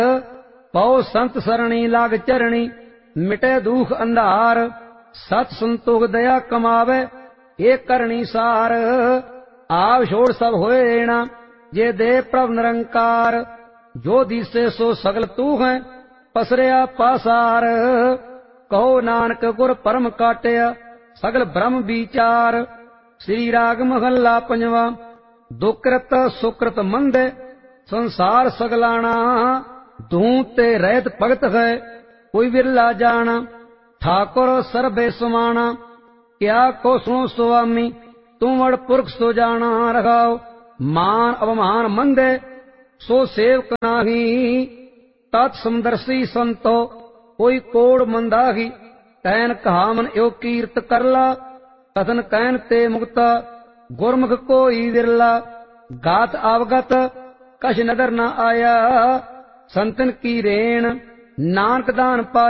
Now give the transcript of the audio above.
ਪਉ ਸੰਤ ਸਰਣੀ ਲਾਗ ਚਰਣੀ ਮਿਟੇ ਦੁਖ ਅੰਧਾਰ ਸਤ ਸੰਤੋਖ ਦਇਆ ਕਮਾਵੇ ਇਹ ਕਰਨੀ ਸਾਰ ਆਪ ਛੋੜ ਸਭ ਹੋਏ ਰੇਣਾ ਜੇ ਦੇ ਪ੍ਰਭ ਨਿਰੰਕਾਰ ਜੋ ਦੀਸੇ ਸੋ ਸਗਲ ਤੂੰ ਹੈ ਪਸਰਿਆ ਪਾਸਾਰ ਕਹੋ ਨਾਨਕ ਗੁਰ ਪਰਮ ਕਾਟਿਆ ਸਗਲ ਬ੍ਰਹਮ ਵਿਚਾਰ ਸ੍ਰੀ ਰਾਗ ਮਹੱਲਾ ਪੰਜਵਾਂ ਦੁਕ੍ਰਿਤ ਸੁਕ੍ਰਿਤ ਮੰਦੇ ਸੰਸਾਰ ਸਗਲਾਣਾ ਤੂੰ ਤੇ ਰਹਿਤ ਭਗਤ ਹੈ ਕੋਈ ਵਿਰਲਾ ਜਾਣਾ ਠਾਕੁਰ ਸਰਬੇ ਸਮਾਣਾ ਕਿਆ ਕੋ ਸੁਣੋ ਸੁਆਮੀ ਤੂੰ ਵੜ ਪੁਰਖ ਸੋ ਜਾਣਾ ਰਖਾਓ ਮਾਨ ਅਵਮਾਨ ਮੰਦੇ ਸੋ ਸੇਵਕ ਨਾਹੀ ਤਤ ਸਮਦਰਸੀ ਸੰਤੋ ਕੋਈ ਕੋੜ ਮੰਦਾਹੀ ਤੈਨ ਕਹਾਵਨ ਇਉ ਕੀਰਤ ਕਰਲਾ ਕਥਨ ਕਹਿਨ ਤੇ ਮੁਕਤਾ ਗੁਰਮੁਖ ਕੋਈ ਵਿਰਲਾ ਗਾਤ ਆਵਗਤ ਕਛ ਨਦਰ ਨ ਆਇਆ ਸੰਤਨ ਕੀ ਰੇਣ ਨਾਨਕ ਦਾਨ ਪਾ